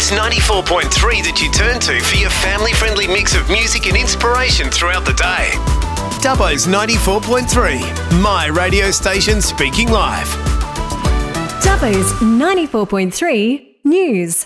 Dubbo's 94.3 that you turn to for your family-friendly mix of music and inspiration throughout the day. Dubbo's 94.3, my radio station speaking live. Dubbo's 94.3 News.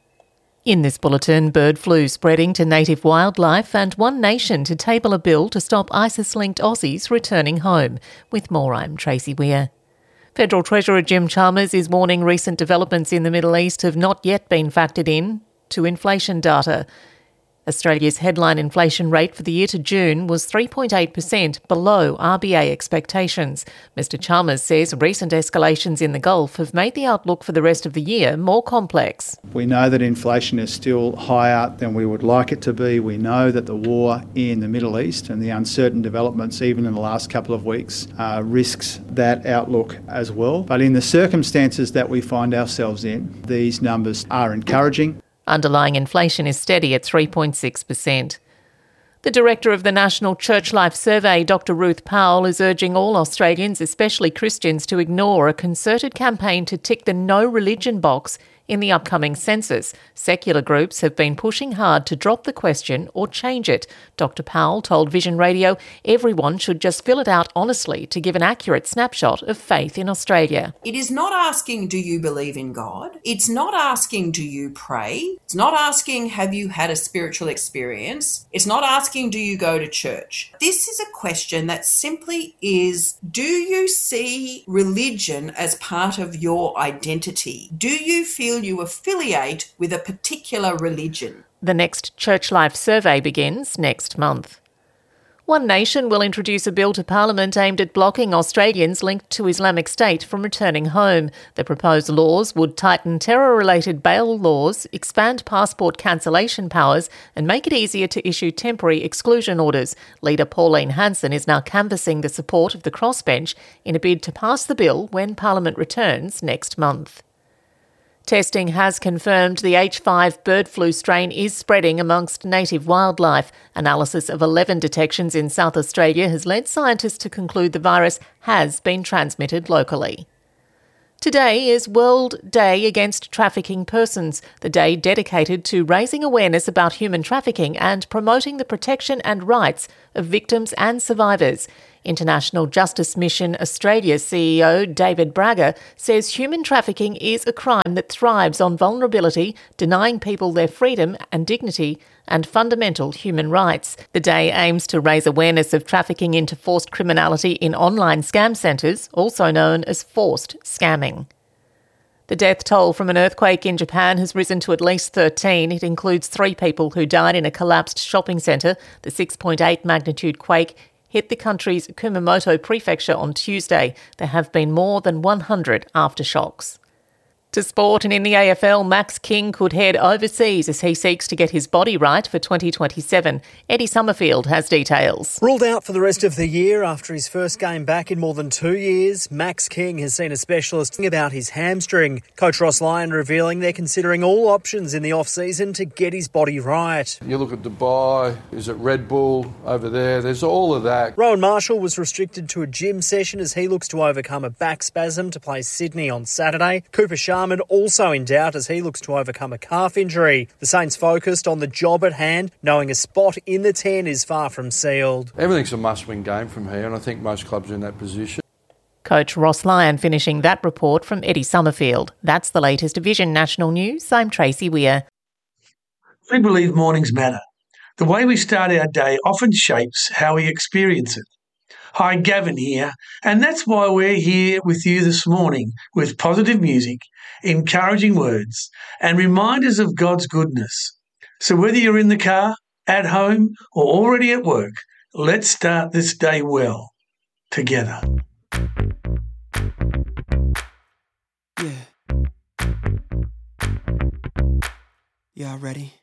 In this bulletin, bird flu spreading to native wildlife and One Nation to table a bill to stop ISIS-linked Aussies returning home. With more, I'm Tracy Weir. Federal Treasurer Jim Chalmers is warning recent developments in the Middle East have not yet been factored in to inflation data. Australia's headline inflation rate for the year to June was 3.8%, below RBA expectations. Mr Chalmers says recent escalations in the Gulf have made the outlook for the rest of the year more complex. We know that inflation is still higher than we would like it to be. We know that the war in the Middle East and the uncertain developments, even in the last couple of weeks, risks that outlook as well. But in the circumstances that we find ourselves in, these numbers are encouraging. Underlying inflation is steady at 3.6%. The Director of the National Church Life Survey, Dr Ruth Powell, is urging all Australians, especially Christians, to ignore a concerted campaign to tick the no religion box in the upcoming census. Secular groups have been pushing hard to drop the question or change it. Dr Powell told Vision Radio everyone should just fill it out honestly to give an accurate snapshot of faith in Australia. It is not asking, do you believe in God? It's not asking, do you pray? It's not asking, have you had a spiritual experience? It's not asking, do you go to church? This is a question that simply is, do you see religion as part of your identity? Do you feel you affiliate with a particular religion? The next Church Life survey begins next month. One Nation will introduce a bill to Parliament aimed at blocking Australians linked to Islamic State from returning home. The proposed laws would tighten terror-related bail laws, expand passport cancellation powers and make it easier to issue temporary exclusion orders. Leader Pauline Hanson is now canvassing the support of the crossbench in a bid to pass the bill when Parliament returns next month. Testing has confirmed the H5 bird flu strain is spreading amongst native wildlife. Analysis of 11 detections in South Australia has led scientists to conclude the virus has been transmitted locally. Today is World Day Against Trafficking Persons, the day dedicated to raising awareness about human trafficking and promoting the protection and rights of victims and survivors. International Justice Mission Australia CEO David Braga says human trafficking is a crime that thrives on vulnerability, denying people their freedom and dignity and fundamental human rights. The day aims to raise awareness of trafficking into forced criminality in online scam centres, also known as forced scamming. The death toll from an earthquake in Japan has risen to at least 13. It includes 3 people who died in a collapsed shopping centre. The 6.8 magnitude quake hit the country's Kumamoto prefecture on Tuesday. There have been more than 100 aftershocks. To sport, and in the AFL, Max King could head overseas as he seeks to get his body right for 2027. Eddie Summerfield has details. Ruled out for the rest of the year after his first game back in more than 2 years, Max King has seen a specialist about his hamstring. Coach Ross Lyon revealing they're considering all options in the off-season to get his body right. You look at Dubai, is it Red Bull over there? There's all of that. Rowan Marshall was restricted to a gym session as he looks to overcome a back spasm to play Sydney on Saturday. Cooper Sharman also in doubt as he looks to overcome a calf injury. The Saints focused on the job at hand, knowing a spot in the 10 is far from sealed. Everything's a must-win game from here, and I think most clubs are in that position. Coach Ross Lyon finishing that report from Eddie Summerfield. That's the latest Vision National News. I'm Tracy Weir. We believe mornings matter. The way we start our day often shapes how we experience it. Hi, Gavin here, and that's why we're here with you this morning with positive music, encouraging words, and reminders of God's goodness. So whether you're in the car, at home, or already at work, let's start this day well, together. Yeah, ready?